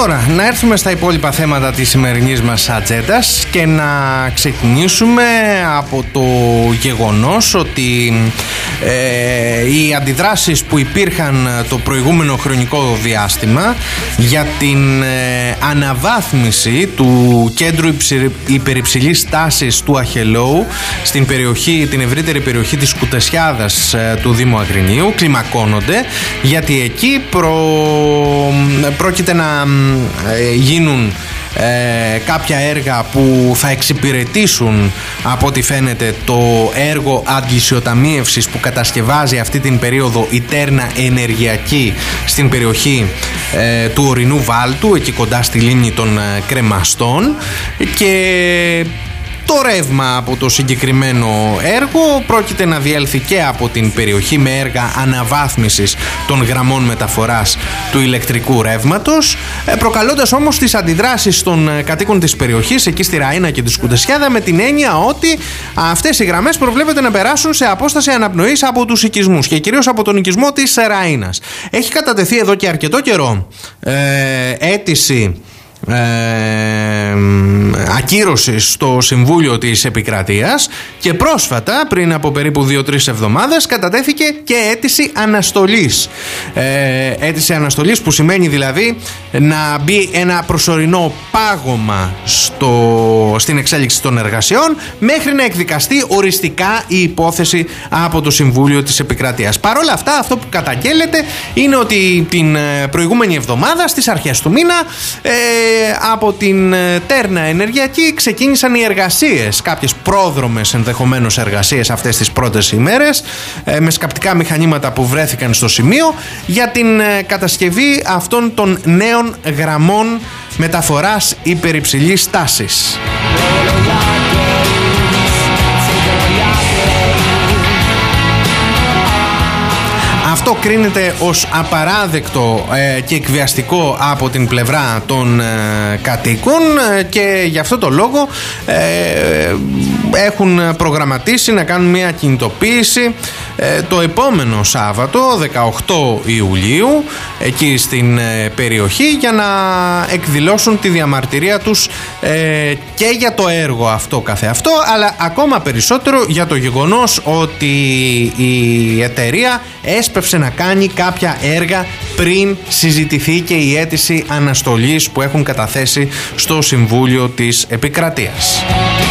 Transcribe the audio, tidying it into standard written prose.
Τώρα, να έρθουμε στα υπόλοιπα θέματα της σημερινής μας ατζέντας και να ξεκινήσουμε από το γεγονός ότι οι αντιδράσεις που υπήρχαν το προηγούμενο χρονικό διάστημα για την αναβάθμιση του κέντρου υπερυψηλής τάσης του Αχελώου στην περιοχή, την ευρύτερη περιοχή της Κουτεσιάδας του Δήμου Αγρινίου κλιμακώνονται, γιατί εκεί πρόκειται να γίνουν κάποια έργα που θα εξυπηρετήσουν, από ό,τι φαίνεται, το έργο αντλησιοταμίευσης που κατασκευάζει αυτή την περίοδο η Τέρνα Ενεργειακή στην περιοχή του Ορεινού Βάλτου, εκεί κοντά στη λίμνη των Κρεμαστών, και το ρεύμα από το συγκεκριμένο έργο πρόκειται να διέλθει και από την περιοχή με έργα αναβάθμισης των γραμμών μεταφοράς του ηλεκτρικού ρεύματος, προκαλώντας όμως τις αντιδράσεις των κατοίκων της περιοχής εκεί στη Ραΐνα και τη Σκουντεσιάδα, με την έννοια ότι αυτές οι γραμμές προβλέπεται να περάσουν σε απόσταση αναπνοής από τους οικισμούς και κυρίως από τον οικισμό της Ραΐνας. Έχει κατατεθεί εδώ και αρκετό καιρό αίτηση ακύρωσης στο Συμβούλιο της Επικρατείας και πρόσφατα, πριν από περίπου 2-3 εβδομάδες, κατατέθηκε και αίτηση αναστολής. Αίτηση αναστολής που σημαίνει δηλαδή να μπει ένα προσωρινό πάγωμα στην εξέλιξη των εργασιών μέχρι να εκδικαστεί οριστικά η υπόθεση από το Συμβούλιο της Επικρατείας. Παρ' όλα αυτά, αυτό που καταγγέλλεται είναι ότι την προηγούμενη εβδομάδα, στις αρχές του μήνα, από την Τέρνα Ενεργειακή ξεκίνησαν οι εργασίες, κάποιες πρόδρομες ενδεχομένως εργασίες αυτές τις πρώτες ημέρες, με σκαπτικά μηχανήματα που βρέθηκαν στο σημείο για την κατασκευή αυτών των νέων γραμμών μεταφοράς υπερυψηλής τάσης. Αυτό κρίνεται ως απαράδεκτο και εκβιαστικό από την πλευρά των κατοίκων και γι' αυτό το λόγο έχουν προγραμματίσει να κάνουν μια κινητοποίηση το επόμενο Σάββατο, 18 Ιουλίου, εκεί στην περιοχή, για να εκδηλώσουν τη διαμαρτυρία τους και για το έργο αυτό καθεαυτό, αλλά ακόμα περισσότερο για το γεγονός ότι η εταιρεία έσπευσε να κάνει κάποια έργα πριν συζητηθεί και η αίτηση αναστολής που έχουν καταθέσει στο Συμβούλιο της Επικρατείας.